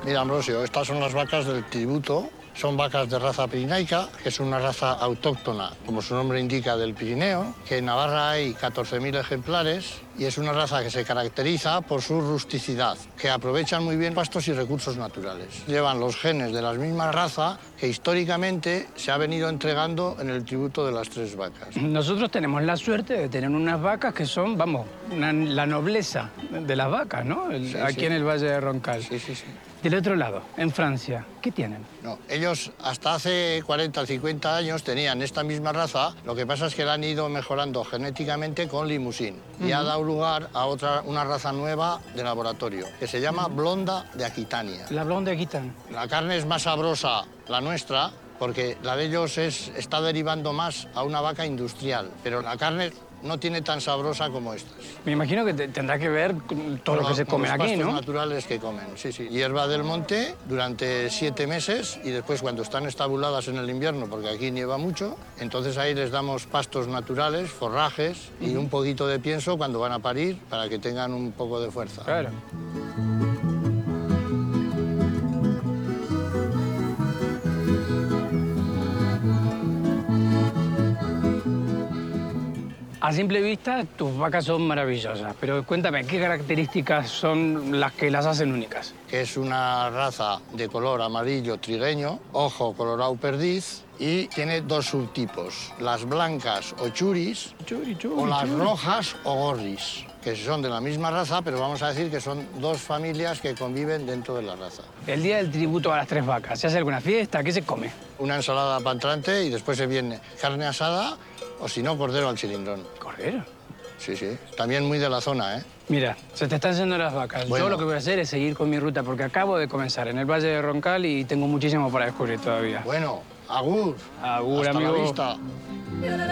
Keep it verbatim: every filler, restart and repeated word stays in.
Mira, Ambrosio, estas son las vacas del tributo. Son vacas de raza pirinaica, que es una raza autóctona, como su nombre indica, del Pirineo, que en Navarra hay catorce mil ejemplares y es una raza que se caracteriza por su rusticidad, que aprovechan muy bien pastos y recursos naturales. Llevan los genes de la misma raza que históricamente se ha venido entregando en el tributo de las tres vacas. Nosotros tenemos la suerte de tener unas vacas que son, vamos, una, la nobleza de las vacas, ¿no? El, Sí, aquí sí. en el Valle de Roncal. Sí, sí, sí. Del otro lado, en Francia, ¿qué tienen? No, ellos hasta hace cuarenta o cincuenta años tenían esta misma raza, lo que pasa es que la han ido mejorando genéticamente con Limousin y Uh-huh. ha dado lugar a otra, una raza nueva de laboratorio, que se llama Blonda de Aquitania. La blonde de Aquitania. La carne es más sabrosa, la nuestra, porque la de ellos es, está derivando más a una vaca industrial, pero la carne no tiene tan sabrosa como estas. Me imagino que te- tendrá que ver con todo lo que se Con come los aquí, pastos ¿no? naturales que comen, sí, sí. Hierba del monte durante siete meses y después cuando están estabuladas en el invierno, porque aquí nieva mucho, entonces ahí les damos pastos naturales, forrajes y un poquito de pienso cuando van a parir para que tengan un poco de fuerza. Claro. A simple vista, tus vacas son maravillosas, pero cuéntame, ¿qué características son las que las hacen únicas? Que es una raza de color amarillo trigueño, ojo colorado perdiz y tiene dos subtipos, las blancas o churis Churi, churi, o las churi. rojas o gorris, que son de la misma raza, pero vamos a decir que son dos familias que conviven dentro de la raza. El día del tributo a las tres vacas, ¿se hace alguna fiesta? ¿Qué se come? Una ensalada pantrante y después se viene carne asada o si no, cordero al cilindrón. Cordero. Sí, sí. También muy de la zona, ¿eh? Mira, se te están yendo las vacas. Bueno. Yo lo que voy a hacer es seguir con mi ruta porque acabo de comenzar en el Valle de Roncal y tengo muchísimo para descubrir todavía. Bueno, agur. Agur, Hasta amigo. la vista.